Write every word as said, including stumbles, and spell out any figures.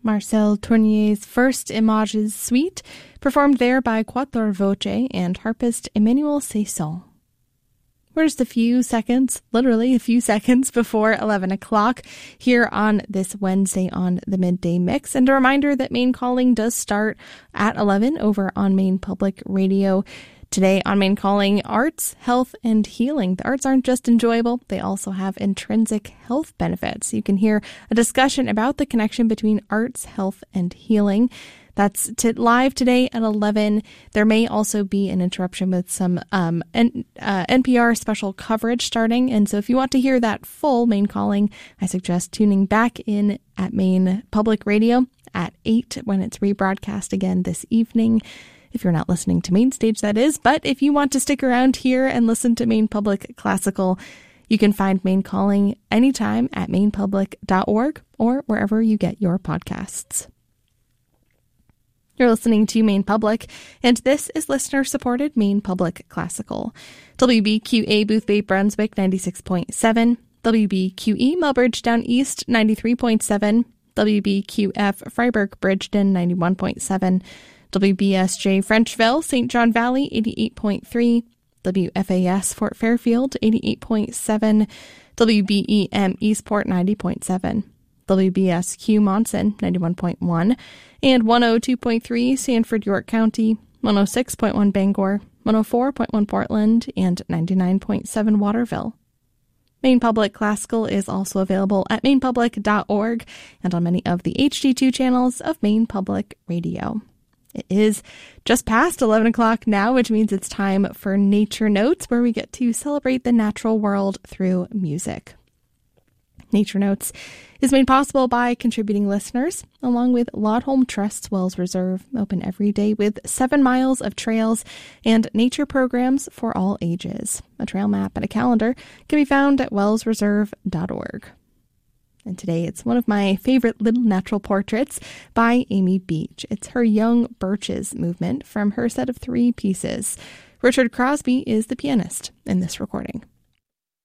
Marcel Tournier's first Images suite, performed there by Quattro Voce and harpist Emmanuel Saison. We're just a few seconds, literally a few seconds before eleven o'clock here on this Wednesday on the Midday Mix. And a reminder that Maine Calling does start at eleven over on Maine Public Radio. Today on Maine Calling, arts, health, and healing. The arts aren't just enjoyable, they also have intrinsic health benefits. You can hear a discussion about the connection between arts, health, and healing. That's t- live today at eleven. There may also be an interruption with some um, N- uh, N P R special coverage starting. And so if you want to hear that full Maine Calling, I suggest tuning back in at Maine Public Radio at eight when it's rebroadcast again this evening. If you're not listening to Main Stage, that is. But if you want to stick around here and listen to Maine Public Classical, you can find Maine Calling anytime at maine public dot org or wherever you get your podcasts. You're listening to Maine Public, and this is listener-supported Maine Public Classical. W B Q A Boothbay Brunswick ninety-six point seven, W B Q E Melbridge Down East ninety-three point seven, W B Q F Freiburg Bridgeton ninety-one point seven, W B S J Frenchville Saint John Valley eighty-eight point three, W F A S Fort Fairfield eighty-eight point seven, W B E M Eastport ninety point seven, W B S Q Monson ninety-one point one, and one oh two point three Sanford York County, one oh six point one Bangor, one oh four point one Portland, and ninety-nine point seven Waterville. Maine Public Classical is also available at maine public dot org and on many of the H D two channels of Maine Public Radio. It is just past eleven o'clock now, which means it's time for Nature Notes, where we get to celebrate the natural world through music. Nature Notes is made possible by contributing listeners, along with Laudholm Trust's Wells Reserve, open every day with seven miles of trails and nature programs for all ages. A trail map and a calendar can be found at wells reserve dot org. And today it's one of my favorite little natural portraits by Amy Beach. It's her Young Birches movement from her set of three pieces. Richard Crosby is the pianist in this recording.